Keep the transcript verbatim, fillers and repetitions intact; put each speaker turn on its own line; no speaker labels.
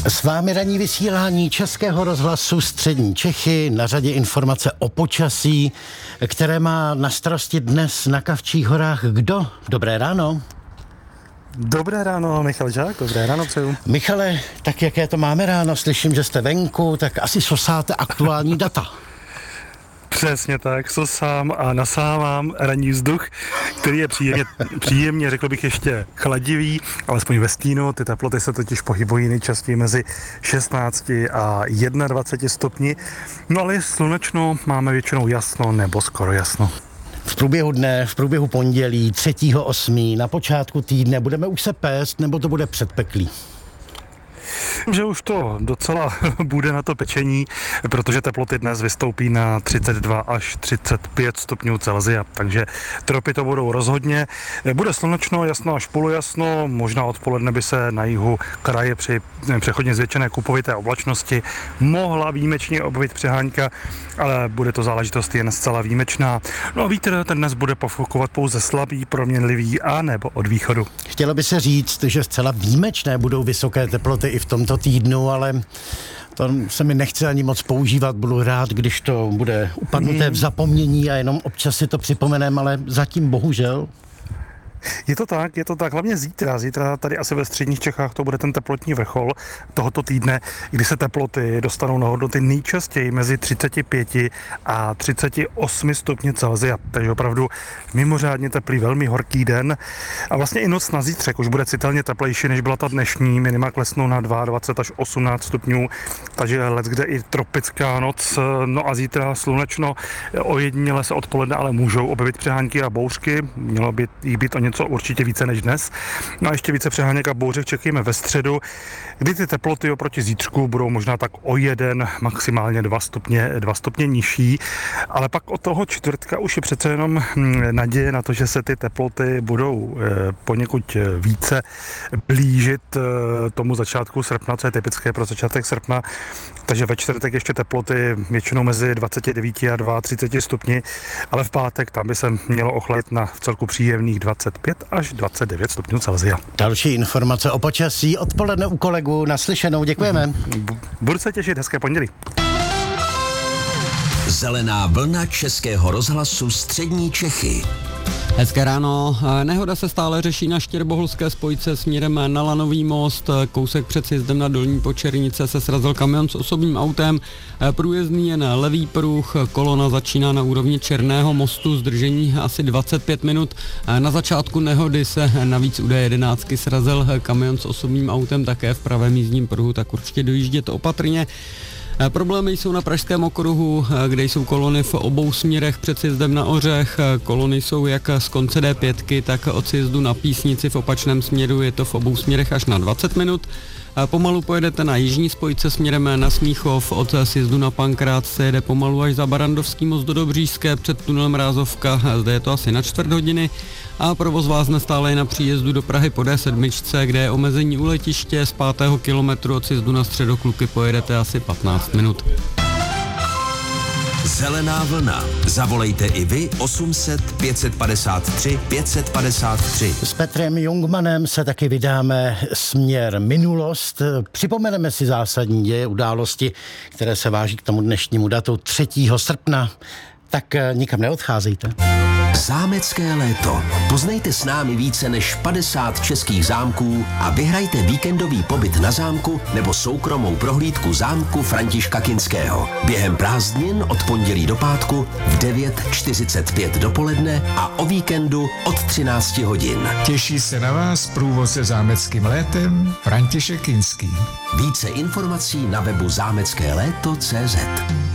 S vámi ranní vysílání Českého rozhlasu Střední Čechy, na řadě informace o počasí, které má na starosti dnes na Kavčích horách kdo? Dobré ráno.
Dobré ráno, Michal Žák, dobré ráno přeju.
Michale, tak jaké to máme ráno? Slyším, že jste venku, tak asi sosáte aktuální data.
Přesně tak, sosám a nasávám ranní vzduch, který je příjemně, příjemně, řekl bych, ještě chladivý, alespoň ve stínu. Ty teploty se totiž pohybují nejčastěji mezi šestnácti a dvaceti jedné stupni. No ale je slunečno, máme většinou jasno nebo skoro jasno.
V průběhu dne, v průběhu pondělí třetího osmého na počátku týdne budeme už se péct, nebo to bude předpeklý?
Že už to docela bude na to pečení, protože teploty dnes vystoupí na třicet dva až třicet pět stupňů Celsia, takže tropy to budou rozhodně. Bude slunečno, jasno až polojasno, možná odpoledne by se na jihu kraje při přechodně zvětšené kupovité oblačnosti mohla výjimečně objevit přehánka, ale bude to záležitost jen zcela výjimečná. No a vítr ten dnes bude pofukovat pouze slabý, proměnlivý a nebo od východu.
Chtělo by se říct, že zcela výjimečné budou vysoké teploty i v tomto týdnu, ale to se mi nechce ani moc používat. Budu rád, když to bude upadnuté v zapomnění a jenom občas si to připomenem, ale zatím bohužel.
Je to tak, je to tak, hlavně zítra. Zítra tady asi ve středních Čechách to bude ten teplotní vrchol tohoto týdne, kdy se teploty dostanou na hodnoty nejčastěji mezi třicet pět a třicet osm stupňů Celsia. Takže opravdu mimořádně teplý, velmi horký den. A vlastně i noc na zítřek už bude citelně teplejší, než byla ta dnešní. Minima klesnou na dvacet dva až osmnáct stupňů, takže leckde i tropická noc. No a zítra slunečno, ojediněle se odpoledne ale můžou objevit přehánky a bouřky. Mělo by jí být o něco určitě více než dnes. No a ještě více přeháněk a bouřek čekíme ve středu, kdy ty teploty oproti zítřku budou možná tak o jeden, maximálně dva stupně, dva stupně nižší, ale pak od toho čtvrtka už je přece jenom naděje na to, že se ty teploty budou poněkud více blížit tomu začátku srpna, co je typické pro začátek srpna. Takže ve čtvrtek ještě teploty většinou mezi dvacet devět a třicet dva stupni, ale v pátek tam by se mělo ochladit na v celku příjemných dvacet pět až dvacet devět stupňů Celsia.
Další informace o počasí odpoledne u kolegu. Naslyšenou, děkujeme.
Budu se těšit, hezké pondělí.
Zelená vlna Českého rozhlasu Střední Čechy.
Hezké ráno. Nehoda se stále řeší na Štěrboholské spojce směrem na Lanový most. Kousek před sjezdem na Dolní Počernice se srazil kamion s osobním autem. Průjezdný jen levý pruh. Kolona začíná na úrovni Černého mostu. Zdržení asi dvacet pět minut. Na začátku nehody se navíc u D jedenáct srazil kamion s osobním autem také v pravém jízdním pruhu, tak určitě dojíždět opatrně. Problémy jsou na Pražském okruhu, kde jsou kolony v obou směrech před sjezdem na Ořech. Kolony jsou jak z konce D pět, tak od sjezdu na Písnici v opačném směru, je to v obou směrech až na dvacet minut. Pomalu pojedete na jižní spojce směrem na Smíchov, od sjezdu na Pankrát se jede pomalu až za Barandovský most do Dobříšské před tunelem Rázovka, zde je to asi na čtvrt hodiny. A provoz vázne stále na příjezdu do Prahy po D sedm, kde je omezení u letiště, z pátého kilometru od sjezdu na Středokluky pojedete asi patnáct minut.
Zelená vlna. Zavolejte i vy osm set pět padesát tři pět padesát tři.
S Petrem Jungmanem se taky vydáme směr minulost. Připomeneme si zásadní děje, události, které se váží k tomu dnešnímu datu třetího srpna. Tak nikam neodcházejte.
Zámecké léto. Poznejte s námi více než padesát českých zámků a vyhrajte víkendový pobyt na zámku nebo soukromou prohlídku zámku Františka Kinského. Během prázdnin od pondělí do pátku v devět čtyřicet pět dopoledne a o víkendu od třináct hodin.
Těší se na vás průvodce zámeckým létem František Kinský.
Více informací na webu zámecké léto tečka cé zet.